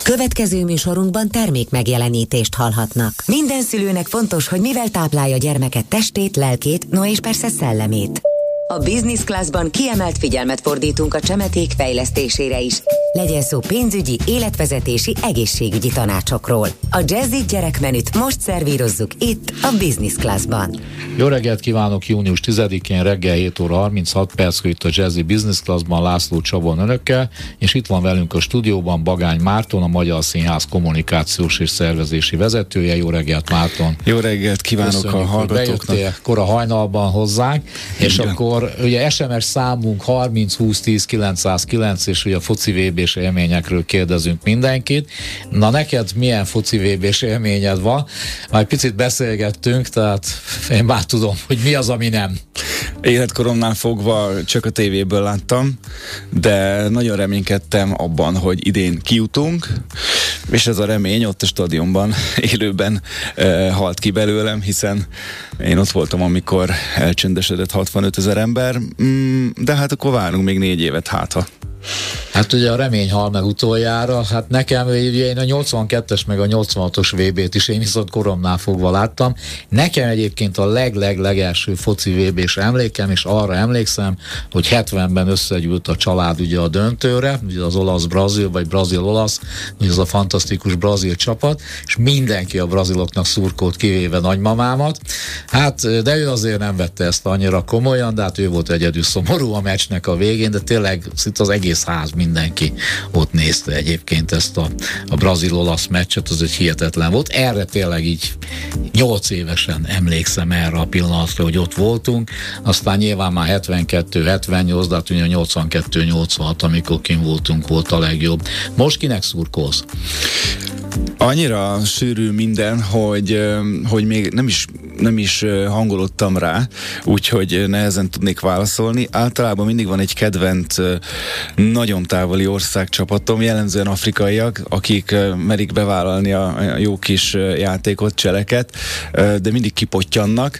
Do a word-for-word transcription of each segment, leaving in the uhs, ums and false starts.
Következő műsorunkban termék megjelenítést hallhatnak. Minden szülőnek fontos, hogy mivel táplálja gyermeket testét, lelkét, no és persze szellemét. A Business Classban kiemelt figyelmet fordítunk a csemeték fejlesztésére is. Legyen szó pénzügyi, életvezetési, egészségügyi tanácsokról. A Jazzy gyerekmenüt most szervírozzuk itt a Business Classban. Jó reggelt kívánok, június tizedikén reggel hét óra harminchat perckor itt a Jazzy Business Classban László Csaba önökkel, és itt van velünk a stúdióban Bagány Márton, a Magyar Színház kommunikációs és szervezési vezetője. Jó reggelt, Márton! Jó reggelt kívánok. Köszönjük, a hallgatóknak! Bejöttél kora hajnalban hozzánk, és igen. Akkor ugye es em es számunk harminc húsz tíz kilencszázkilenc, és ugye a foci vé bés élményekről kérdezünk mindenkit. Na neked milyen foci vé bés élményed van? Már picit beszélgettünk, tehát én már tudom, hogy mi az, ami nem. Életkoromnál fogva csak a tévéből láttam, de nagyon reménykedtem abban, hogy idén kijutunk, és ez a remény ott a stadionban élőben e, halt ki belőlem, hiszen én ott voltam, amikor elcsendesedett hatvanötezer ember, mm, de hát akkor várunk még négy évet hátha. Hát ugye a remény hal meg utoljára, hát nekem ugye én a nyolcvankettes meg a nyolcvanhatos vé bét is én viszont koromnál fogva láttam. Nekem egyébként a leg-leg-legelső foci vé bés emlékem, és arra emlékszem, hogy hetvenben összegyűlt a család ugye a döntőre, ugye az olasz-brazil, vagy brazil-olasz, ugye az a fantasztikus brazil csapat, és mindenki a braziloknak szurkolt, kivéve nagymamámat. Hát, de ő azért nem vette ezt annyira komolyan, de hát ő volt egyedül szomorú a meccsnek a végén, de tényleg szinte az egész ház, mindenki ott nézte egyébként ezt a, a brazil-olasz meccset, az egy hihetetlen volt. Erre tényleg így nyolc évesen emlékszem erre a pillanatra, hogy ott voltunk, aztán nyilván már hetvenkettő hetvennyolc, de hát ugye nyolcvankettő nyolcvanhat, amikor kim voltunk, volt a legjobb. Most kinek szurkolsz? Annyira sűrű minden, hogy, hogy még nem is, nem is hangolódtam rá, úgyhogy nehezen tudnék válaszolni. Általában mindig van egy kedvenc, nagyon távoli országcsapatom, jellemzően afrikaiak, akik merik bevállalni a jó kis játékot, cseleket, de mindig kipottyannak.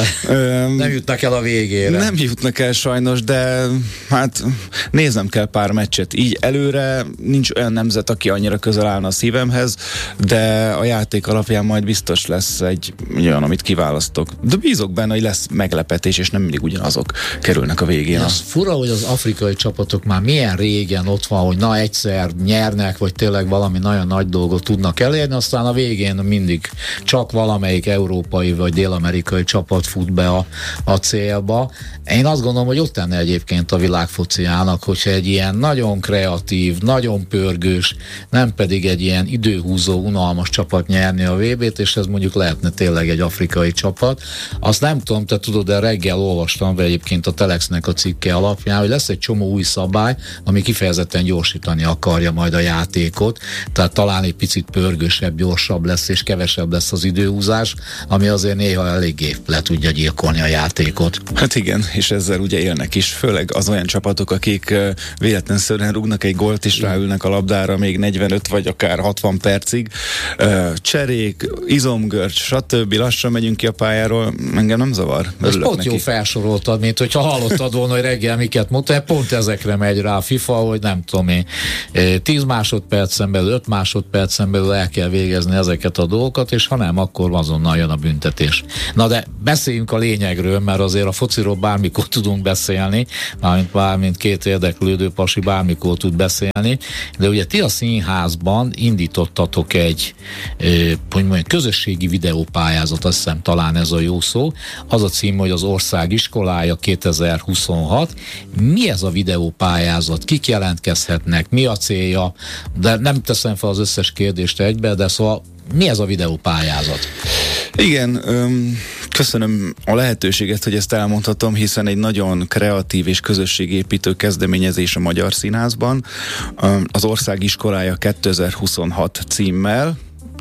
Nem jutnak el a végére. Nem jutnak el sajnos, de hát néznem kell pár meccset. Így előre nincs olyan nemzet, aki annyira közel állna a szívemhez, de a játék alapján majd biztos lesz egy olyan, amit kiválasztok. De bízok benne, hogy lesz meglepetés, és nem mindig ugyanazok kerülnek a végén. Az fura, hogy az afrikai csapatok már milyen régen ott van, hogy na egyszer nyernek, vagy tényleg valami nagyon nagy dolgot tudnak elérni, aztán a végén mindig csak valamelyik európai vagy dél-amerikai csapat fut be a, a célba. Én azt gondolom, hogy ott lenne egyébként a világ fociának, hogyha egy ilyen nagyon kreatív, nagyon pörgős, nem pedig egy ilyen időhúzó, unalmas csapat nyerni a vé bét, és ez mondjuk lehetne tényleg egy afrikai csapat. Azt nem tudom, te tudod, de reggel olvastam be egyébként a Telexnek a cikke alapján, hogy lesz egy csomó új szabály, ami kifejezetten gyorsítani akarja majd a játékot, tehát talán egy picit pörgősebb, gyorsabb lesz, és kevesebb lesz az időhúzás, ami azért néha eléggé le tudja gyilkolni a játékot. Hát igen, és ezzel ugye élnek is, főleg az olyan csapatok, akik uh, véletlenszerűen rúgnak egy gólt, és ráülnek a labdára még negyvenöt vagy akár hatvan percig. Uh, cserék, izomgörcs, stb. Lassan megyünk ki a pályáról, engem nem zavar. Ez pont neki. Jó felsoroltad, mint hogyha hallottad volna, hogy reggel miket mondta, pont ezekre megy rá a FIFA, hogy nem tudom én, tíz másodpercen belül, öt másodpercen belül el kell végezni ezeket a dolgokat, és ha nem, akkor azonnal jön a büntetés. Na de beszéljünk a lényegről, mert azért a fociról bármikor tudunk beszélni, mármint, mármint két érdeklődő pasi bármikor tud beszélni, de ugye ti a színházban indítottatok egy hogy mondjam, közösségi videópályázat, azt hiszem talán ez a jó szó, az a cím, hogy az ország iskolája kétezer-huszonhat. Mi ez a videópályázat? Kik jelentkezhetnek? Mi a célja? De nem teszem fel az összes kérdést egybe, de szóval mi ez a videópályázat? Igen, öm, köszönöm a lehetőséget, hogy ezt elmondhatom, hiszen egy nagyon kreatív és közösségépítő kezdeményezés a Magyar Színházban. Az ország iskolája kétezer-huszonhat címmel,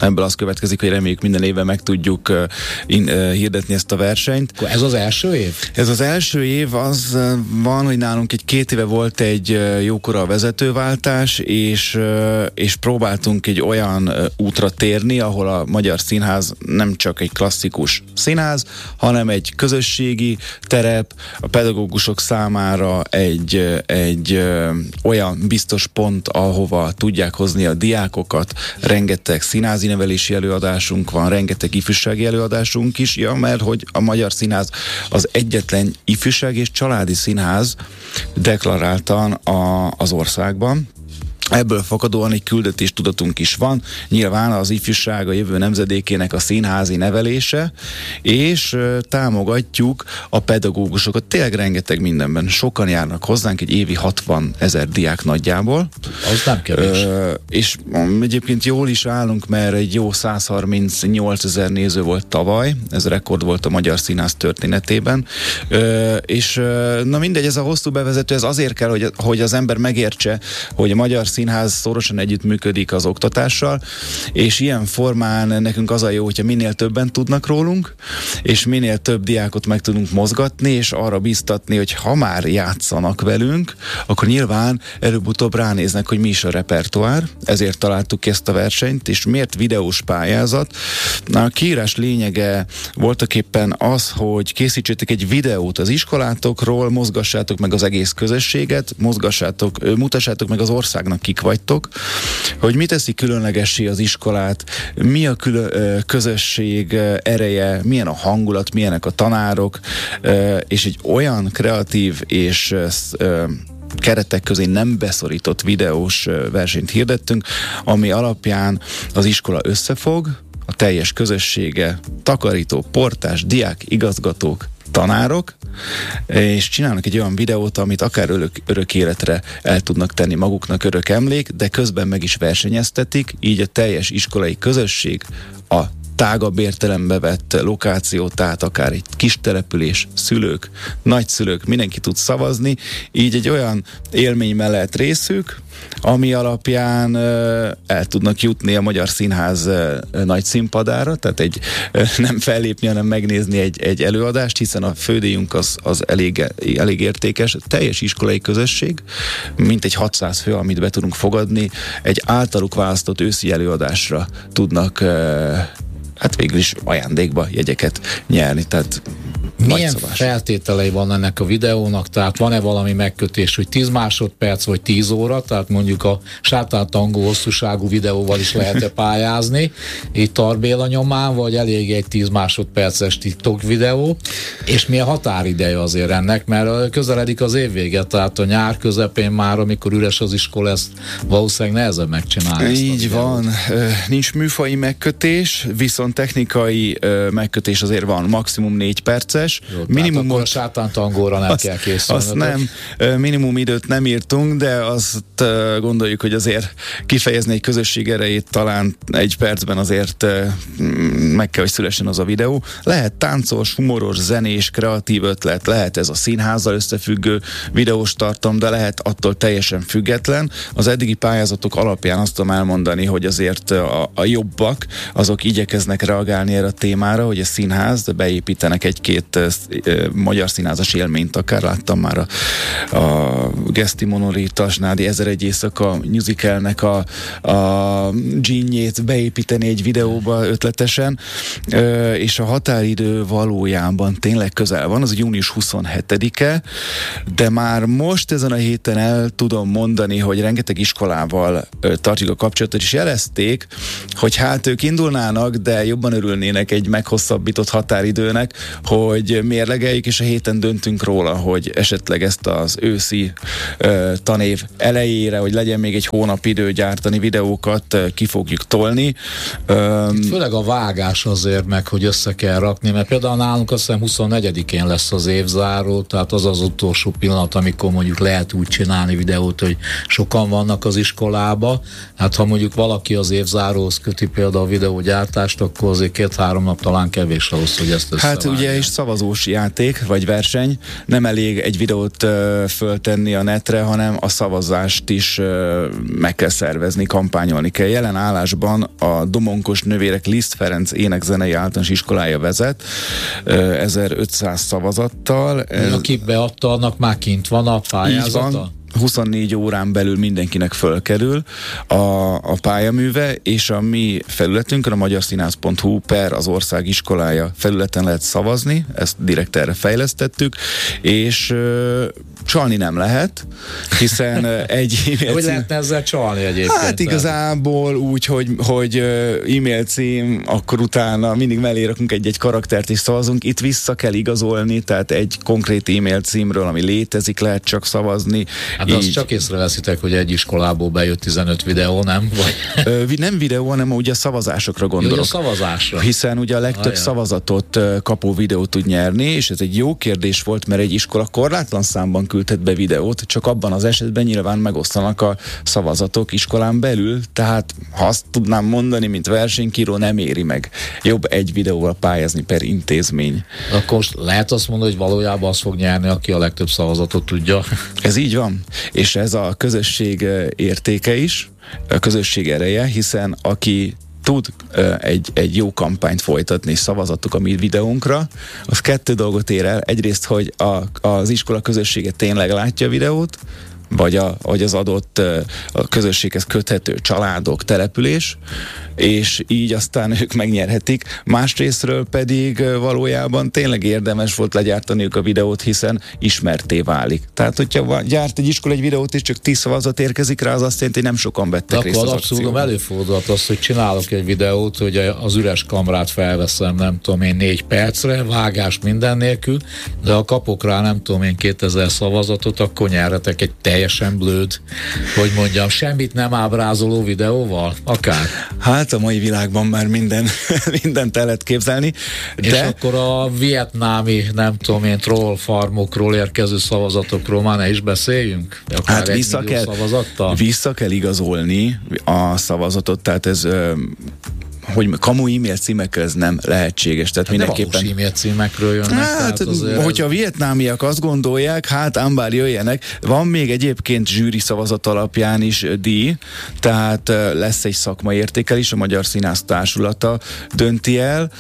ebből az következik, hogy reméljük minden évben meg tudjuk uh, in, uh, hirdetni ezt a versenyt. Ez az első év? Ez az első év, az uh, van, hogy nálunk egy két éve volt egy uh, jókora vezetőváltás, és, uh, és próbáltunk egy olyan uh, útra térni, ahol a Magyar Színház nem csak egy klasszikus színház, hanem egy közösségi terep, a pedagógusok számára egy, egy uh, olyan biztos pont, ahova tudják hozni a diákokat. Rengeteg színházi nevelési előadásunk van, rengeteg ifjúsági előadásunk is, ja, mert hogy a Magyar Színház az egyetlen ifjúsági és családi színház deklaráltan a, az országban. Ebből fakadóan egy küldetéstudatunk is van, nyilván az ifjúság a jövő nemzedékének a színházi nevelése, és uh, támogatjuk a pedagógusokat, tényleg rengeteg mindenben. Sokan járnak hozzánk, egy évi hatvan ezer diák nagyjából. Az nem kevés. Uh, és um, egyébként jól is állunk, mert egy jó száz harmincnyolc ezer néző volt tavaly, ez rekord volt a Magyar Színház történetében, uh, és uh, na mindegy, ez a hosszú bevezető, ez azért kell, hogy, hogy az ember megértse, hogy a Magyar Színház szorosan együttműködik az oktatással, és ilyen formán nekünk az a jó, hogyha minél többen tudnak rólunk, és minél több diákot meg tudunk mozgatni, és arra biztatni, hogy ha már játszanak velünk, akkor nyilván előbb-utóbb ránéznek, hogy mi is a repertoár, ezért találtuk ki ezt a versenyt, és miért videós pályázat. A kiírás lényege voltaképpen az, hogy készítsétek egy videót az iskolátokról, mozgassátok meg az egész közösséget, mozgassátok, mutassátok meg az országnak, kik vagytok, hogy mi teszi különlegessé az iskolát, mi a külön, közösség ereje, milyen a hangulat, milyenek a tanárok, és egy olyan kreatív és keretek közé nem beszorított videós versenyt hirdettünk, ami alapján az iskola összefog, a teljes közössége, takarító, portás, diák, igazgatók, tanárok, és csinálnak egy olyan videót, amit akár örök, örök életre el tudnak tenni maguknak, örök emlék, de közben meg is versenyeztetik, így a teljes iskolai közösség a tágabb értelembe vett lokáció, tehát akár egy kis település, szülők, nagyszülők, mindenki tud szavazni, így egy olyan élményben lehet részük, ami alapján uh, el tudnak jutni a Magyar Színház uh, nagy színpadára, tehát egy uh, nem fellépni, hanem megnézni egy, egy előadást, hiszen a fődíjunk az, az elég, elég értékes. Teljes iskolai közösség, mint egy hatszáz fő, amit be tudunk fogadni, egy általuk választott őszi előadásra tudnak uh, hát végül is ajándékba jegyeket nyerni, tehát milyen feltételei van ennek a videónak, tehát van-e valami megkötés, hogy tíz másodperc vagy tíz óra, tehát mondjuk a sátántangó hosszúságú videóval is lehet-e pályázni, így Tarbéla nyomán, vagy elég egy tíz másodperces TikTok videó, és mi a határideje azért ennek, mert közeledik az év vége, tehát a nyár közepén már, amikor üres az iskola, ezt valószínűleg nehezebb megcsinálni. Így van, nincs műfaji megkötés, viszont technikai megkötés azért van, maximum négy perces. Jó, minimum akkor a sátántangóra nem azt, kell készülni. Azt nem, minimum időt nem írtunk, de azt gondoljuk, hogy azért kifejezni egy közösség erejét talán egy percben azért meg kell, hogy szülessen az a videó. Lehet táncos, humoros, zenés, kreatív ötlet, lehet ez a színházzal összefüggő videós tartalom, de lehet attól teljesen független. Az eddigi pályázatok alapján azt tudom elmondani, hogy azért a, a jobbak, azok igyekeznek reagálni erre a témára, hogy a színház, de beépítenek egy-két magyar színházas élményt, akár láttam már a, a Geszti Monolit, Tasnádi Ezer egy éjszaka musicalnek a, a dzsinjét beépíteni egy videóba ötletesen, és a határidő valójában tényleg közel van, az június huszonhetedike, de már most ezen a héten el tudom mondani, hogy rengeteg iskolával tartjuk a kapcsolatot, és jelezték, hogy hát ők indulnának, de jobban örülnének egy meghosszabbított határidőnek, hogy mérlegeljük, és a héten döntünk róla, hogy esetleg ezt az őszi uh, tanév elejére, hogy legyen még egy hónap idő gyártani videókat, uh, ki fogjuk tolni. Um, Főleg a vágás azért meg, hogy össze kell rakni, mert például nálunk azt hiszem huszonnegyedikén lesz az évzáró, tehát az az utolsó pillanat, amikor mondjuk lehet úgy csinálni videót, hogy sokan vannak az iskolába. Hát ha mondjuk valaki az évzáróhoz köti például a videógyártást, akkor azért két-három nap talán kevés ahhoz, hogy ezt összevágja. Hát ugye is szavazó szavazós játék, vagy verseny. Nem elég egy videót uh, föltenni a netre, hanem a szavazást is uh, meg kell szervezni, kampányolni kell. Jelen állásban a Domonkos Nővérek Liszt Ferenc énekzenei általános iskolája vezet uh, ezerötszáz szavazattal. Aki beadta, annak már kint van a pályázata? huszonnégy órán belül mindenkinek fölkerül a, a pályaműve, és a mi felületünkön, a magyarszínház pont hu per az ország iskolája felületen lehet szavazni, ezt direkt erre fejlesztettük, és ö, csalni nem lehet, hiszen egy e-mail Hogy cím... lehetne ezzel csalni egyébként? Hát igazából úgy, hogy, hogy e-mail cím, akkor utána mindig mellé rakunk egy-egy karaktert és szavazunk. Itt vissza kell igazolni, tehát egy konkrét e-mail címről, ami létezik, lehet csak szavazni. Hát de azt csak észreveszitek, hogy egy iskolából bejött tizenöt videó, nem? Vagy... Ö, nem videó, hanem ugye a szavazásokra gondolok. Jó, a szavazásra. Hiszen ugye a legtöbb ah, szavazatot kapó videót tud nyerni, és ez egy jó kérdés volt, mert egy iskola korlátlan számban küldhet be videót, csak abban az esetben nyilván megosztanak a szavazatok iskolán belül, tehát ha azt tudnám mondani, mint versenykíró, nem éri meg. Jobb egy videóval pályázni per intézmény. Akkor most lehet azt mondani, hogy valójában az fog nyerni, aki a legtöbb szavazatot tudja. Ez így van, és ez a közösség értéke is, a közösség ereje, hiszen aki tud uh, egy, egy jó kampányt folytatni és szavazatok a mi videónkra, az kettő dolgot ér el. Egyrészt, hogy a, az iskola közössége tényleg látja a videót, vagy, a, vagy az adott uh, a közösséghez köthető családok, település, és így aztán ők megnyerhetik. Másrésztről pedig uh, valójában tényleg érdemes volt legyártaniuk a videót, hiszen ismertté válik. Tehát, hogyha gyárt egy iskola egy videót, és csak tíz szavazat érkezik rá, az azt jelenti, hogy nem sokan vettek részt az akcióban. Akkor előfordulhat az, hogy csinálok egy videót, hogy az üres kamrát felveszem, nem tudom én, négy percre, vágás minden nélkül, de ha kapok rá, nem tudom én, kétezer szavazatot, akkor nyerhetek egy teljesen blőd, hogy mondjam, semmit nem ábrázoló videóval, akár. Hát a mai világban már minden, mindent el lehet képzelni. De... És akkor a vietnámi, nem tudom én, troll farmokról érkező szavazatokról már ne is beszéljünk? Akár hát vissza kell, vissza kell igazolni a szavazatot, tehát ez... hogy kamu e-mail címekkel ez nem lehetséges. Tehát hát mindenképpen... De e-mail címekről jönnek. Hát, hogyha a vietnámiak azt gondolják, hát ámbár jöjjenek. Van még egyébként zsűri szavazat alapján is díj, tehát lesz egy szakmai értékelés, a Magyar Színház Társulata dönti el.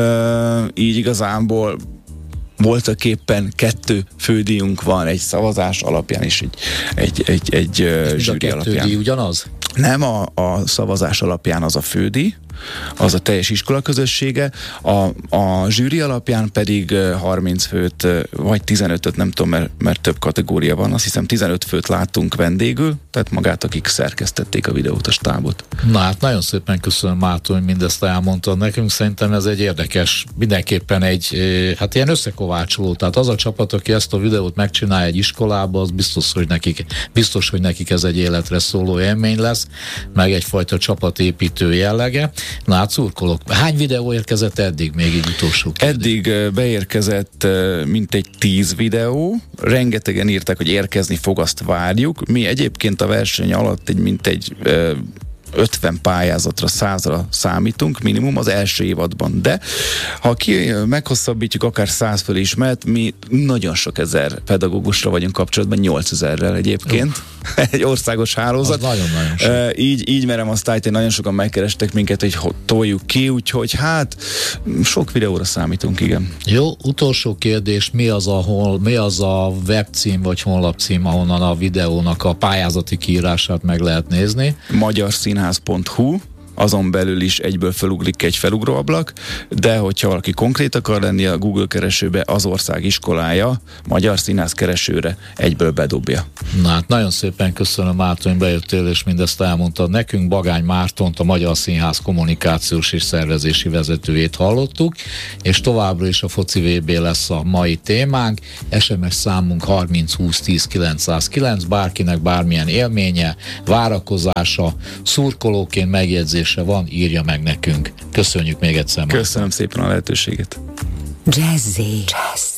Így igazából voltak éppen kettő fődíjunk van, egy szavazás alapján és egy, egy, egy, egy zsűri alapján. A kettő díj ugyanaz? Nem, a, a szavazás alapján az a fődíj, az a teljes iskola közössége, a, a zsűri alapján pedig harminc főt, vagy tizenötöt, nem tudom, mert, mert több kategória van, azt hiszem tizenöt főt láttunk vendégül, tehát magát, akik szerkesztették a videót, a stábot. Na hát nagyon szépen köszönöm, Márton, hogy mindezt elmondtad nekünk, szerintem ez egy érdekes, mindenképpen egy, hát ilyen összekovácsoló, tehát az a csapat, aki ezt a videót megcsinálja egy iskolába, az biztos, hogy nekik, biztos, hogy nekik ez egy életre szóló élmény lesz, meg egyfajta csapatépítő jellege. Na hát szurkolok. Hány videó érkezett eddig, még így utolsó kérdés? Eddig beérkezett mintegy tíz videó, rengetegen írták, hogy érkezni fog, azt várjuk. Mi egyébként a verseny alatt egy mintegy ötven pályázatra, százra számítunk minimum az első évadban, de ha ki meghosszabbítjuk akár száz fölé is, mert mi nagyon sok ezer pedagógusra vagyunk kapcsolatban, nyolcezerrel egyébként. Egy országos hálózat. Nagyon-nagyon sok. Uh, így, így merem azt állítani, nagyon sokan megkerestek minket, hogy toljuk ki, úgyhogy hát sok videóra számítunk, igen. Jó, utolsó kérdés, mi az a, hol, mi az a webcím vagy honlapcím, ahonnan a videónak a pályázati kiírását meg lehet nézni? magyarszínház pont hu, azon belül is egyből felugrik egy felugróablak, de hogyha valaki konkrét akar lenni a Google keresőbe, az ország iskolája Magyar Színház keresőre egyből bedobja. Na hát nagyon szépen köszönöm, Márton, hogy bejöttél és mindezt elmondtad nekünk. Bagány Mártont, a Magyar Színház kommunikációs és szervezési vezetőjét hallottuk, és továbbra is a foci vé bé lesz a mai témánk. es em es számunk harminc húsz tíz kilencszázkilenc, bárkinek bármilyen élménye, várakozása, szurkolóként megjegyzés van, írja meg nekünk. Köszönjük még egyszer. Köszönöm szépen a lehetőséget. Jazzy. Jazz.